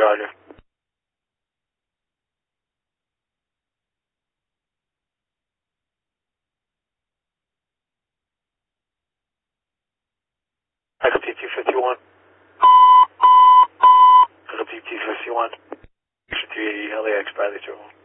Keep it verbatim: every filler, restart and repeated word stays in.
Roger. Echo T T fifty-one. Echo T T fifty-one. three eighty L A X Bradley Turbo.